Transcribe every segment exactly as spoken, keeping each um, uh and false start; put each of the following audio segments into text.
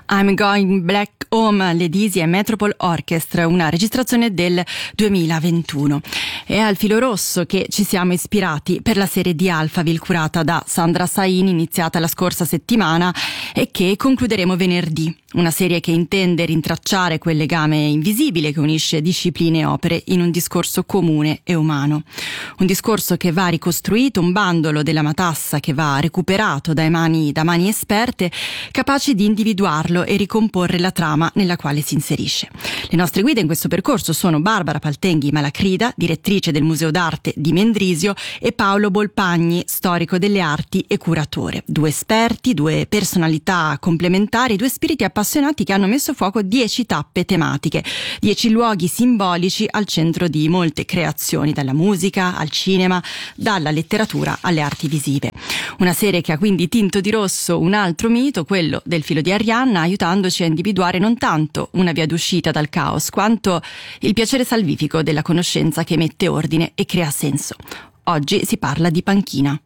I'm Going Back Home, le Dizzy e Metropole Orchestra, una registrazione del duemilaventuno. È al filo rosso che ci siamo ispirati per la serie di Alphaville curata da Sandra Saini, iniziata la scorsa settimana e che concluderemo venerdì. Una serie che intende rintracciare quel legame invisibile che unisce discipline e opere in un discorso comune e umano. Un discorso che va ricostruito, un bandolo della matassa che va recuperato dai mani, da mani esperte, capaci di individuarlo e ricomporre la trama nella quale si inserisce. Le nostre guide in questo percorso sono Barbara Paltenghi Malacrida, direttrice del Museo d'Arte di Mendrisio, e Paolo Bolpagni, storico delle arti e curatore. Due esperti, due personalità complementari, due spiriti appassionati che hanno messo a fuoco dieci tappe tematiche, dieci luoghi simbolici al centro di molte creazioni, dalla musica al cinema, dalla letteratura alle arti visive. Una serie che ha quindi tinto di rosso un altro mito, quello del filo di Arianna, aiutandoci a individuare non tanto una via d'uscita dal caos, quanto il piacere salvifico della conoscenza che mette ordine e crea senso. Oggi si parla di panchina.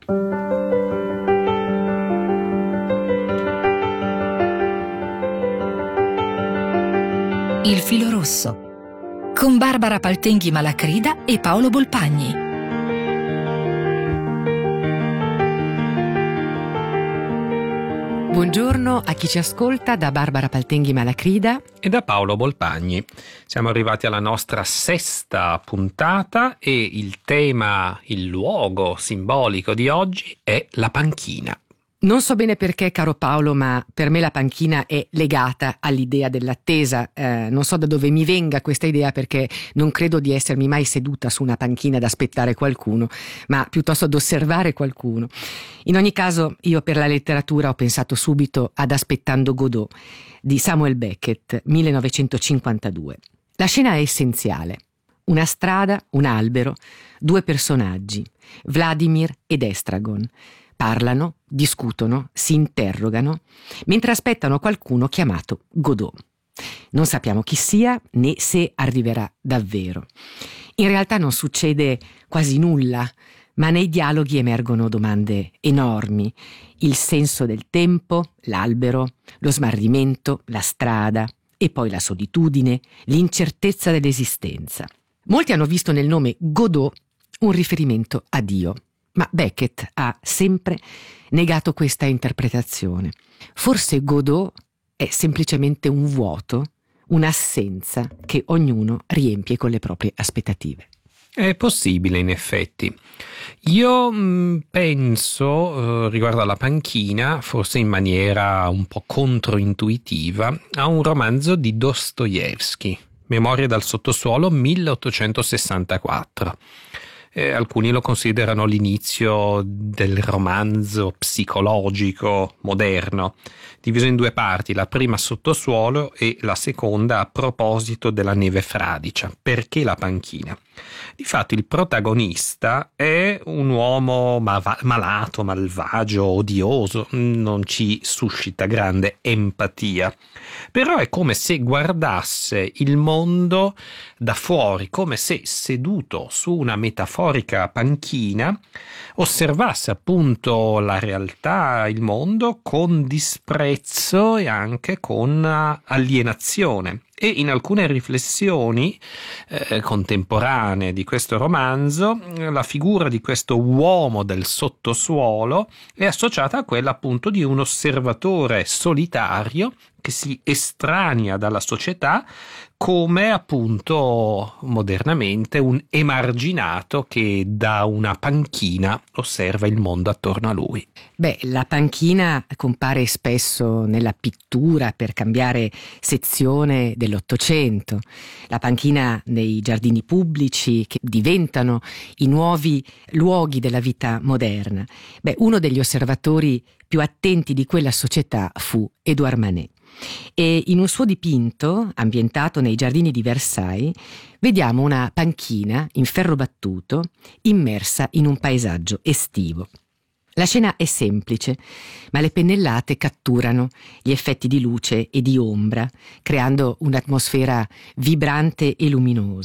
Il filo rosso con Barbara Paltenghi Malacrida e Paolo Bolpagni. Buongiorno a chi ci ascolta da Barbara Paltenghi Malacrida e da Paolo Bolpagni. Siamo arrivati alla nostra sesta puntata e il tema, il luogo simbolico di oggi è la panchina. Non so bene perché, caro Paolo, ma per me la panchina è legata all'idea dell'attesa. Eh, non so da dove mi venga questa idea, perché non credo di essermi mai seduta su una panchina ad aspettare qualcuno, ma piuttosto ad osservare qualcuno. In ogni caso, io per la letteratura ho pensato subito ad Aspettando Godot di Samuel Beckett, millenovecentocinquantadue. La scena è essenziale. Una strada, un albero, due personaggi, Vladimir ed Estragon. Parlano, discutono, si interrogano, mentre aspettano qualcuno chiamato Godot. Non sappiamo chi sia né se arriverà davvero. In realtà non succede quasi nulla, ma nei dialoghi emergono domande enormi: il senso del tempo, l'albero, lo smarrimento, la strada e poi la solitudine, l'incertezza dell'esistenza. Molti hanno visto nel nome Godot un riferimento a Dio. Ma Beckett ha sempre negato questa interpretazione. Forse Godot è semplicemente un vuoto, un'assenza che ognuno riempie con le proprie aspettative. È possibile, in effetti. Io mh, penso, eh, riguardo alla panchina, forse in maniera un po' controintuitiva, a un romanzo di Dostoevskij, Memorie dal sottosuolo, milleottocentosessantaquattro. Eh, alcuni lo considerano l'inizio del romanzo psicologico moderno, diviso in due parti, la prima sottosuolo e la seconda a proposito della neve fradicia. Perché la panchina? Difatti il protagonista è un uomo ma- malato, malvagio, odioso, non ci suscita grande empatia, però è come se guardasse il mondo da fuori, come se seduto su una metaforica panchina osservasse appunto la realtà, il mondo con disprezzo e anche con alienazione. E in alcune riflessioni eh, contemporanee di questo romanzo, la figura di questo uomo del sottosuolo è associata a quella appunto di un osservatore solitario che si estranea dalla società, come appunto modernamente un emarginato che da una panchina osserva il mondo attorno a lui. Beh, la panchina compare spesso nella pittura per cambiare sezione dell'Ottocento, la panchina nei giardini pubblici che diventano i nuovi luoghi della vita moderna. Beh, uno degli osservatori più attenti di quella società fu Édouard Manet. E in un suo dipinto, ambientato nei giardini di Versailles, vediamo una panchina in ferro battuto immersa in un paesaggio estivo. La scena è semplice, ma le pennellate catturano gli effetti di luce e di ombra, creando un'atmosfera vibrante e luminosa.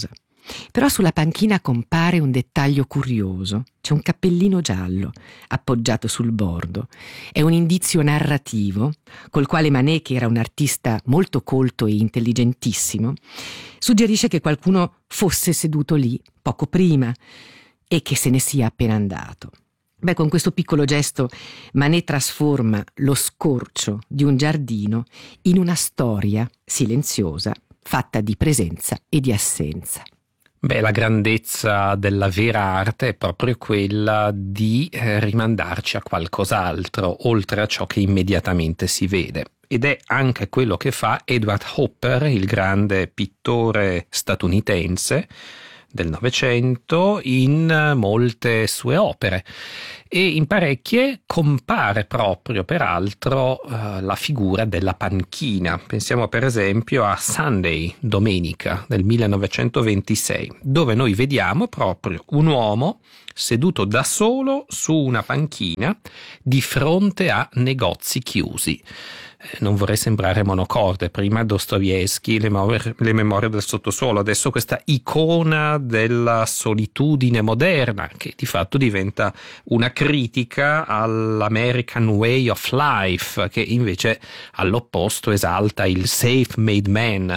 Però sulla panchina compare un dettaglio curioso. C'è un cappellino giallo appoggiato sul bordo. È un indizio narrativo col quale Manet, che era un artista molto colto e intelligentissimo, suggerisce che qualcuno fosse seduto lì poco prima e che se ne sia appena andato. Beh, con questo piccolo gesto Manet trasforma lo scorcio di un giardino in una storia silenziosa, fatta di presenza e di assenza. Beh, la grandezza della vera arte è proprio quella di eh, rimandarci a qualcos'altro, oltre a ciò che immediatamente si vede. Ed è anche quello che fa Edward Hopper, il grande pittore statunitense del Novecento, in molte sue opere, e in parecchie compare proprio peraltro uh, la figura della panchina. Pensiamo per esempio a Sunday, Domenica, del millenovecentoventisei, dove noi vediamo proprio un uomo seduto da solo su una panchina di fronte a negozi chiusi. Non vorrei sembrare monocorde, prima Dostoevskij, le, mor- le memorie del sottosuolo, adesso questa icona della solitudine moderna che di fatto diventa una critica all'American way of life, che invece all'opposto esalta il self-made man.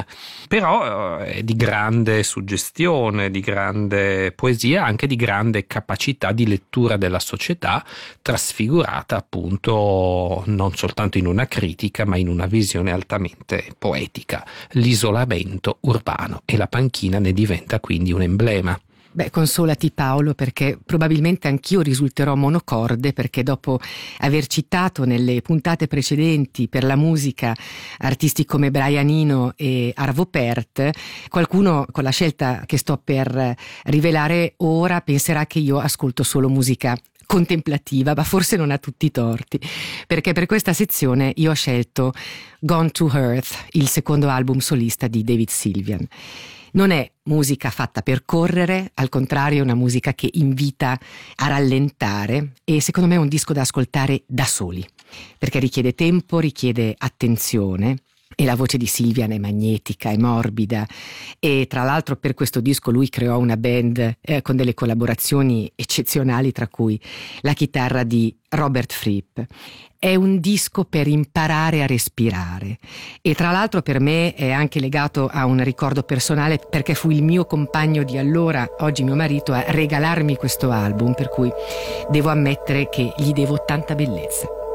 Però è di grande suggestione, di grande poesia, anche di grande capacità di lettura della società, trasfigurata appunto non soltanto in una critica ma in una visione altamente poetica. L'isolamento urbano, e la panchina ne diventa quindi un emblema. Beh, consolati Paolo, perché probabilmente anch'io risulterò monocorde, perché dopo aver citato nelle puntate precedenti per la musica artisti come Brian Eno e Arvo Pärt, qualcuno con la scelta che sto per rivelare ora penserà che io ascolto solo musica contemplativa, ma forse non ha tutti i torti, perché per questa sezione io ho scelto Gone to Earth, il secondo album solista di David Sylvian. Non è musica fatta per correre, al contrario è una musica che invita a rallentare, e secondo me è un disco da ascoltare da soli, perché richiede tempo, richiede attenzione. E la voce di Sylvian è magnetica, è morbida, e tra l'altro per questo disco lui creò una band eh, con delle collaborazioni eccezionali, tra cui la chitarra di Robert Fripp. È un disco per imparare a respirare, e tra l'altro per me è anche legato a un ricordo personale, perché fu il mio compagno di allora, oggi mio marito, a regalarmi questo album, per cui devo ammettere che gli devo tanta bellezza.